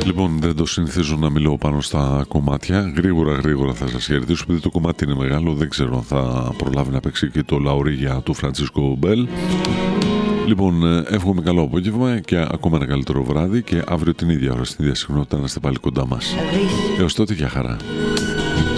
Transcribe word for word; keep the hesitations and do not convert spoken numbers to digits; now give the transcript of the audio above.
Λοιπόν, δεν το συνηθίζω να μιλώ πάνω στα κομμάτια. Γρήγορα, γρήγορα θα σας χαιρετήσω. Επειδή το κομμάτι είναι μεγάλο, δεν ξέρω αν θα προλάβει να παίξει και το Λαουρίγια του Φραντσίσκο Μπέλ. Λοιπόν, εύχομαι καλό απόγευμα και ακόμα ένα καλύτερο βράδυ. Και αύριο την ίδια ώρα, στην ίδια συχνότητα, να είστε πάλι κοντά μας. Έως τότε, για χαρά.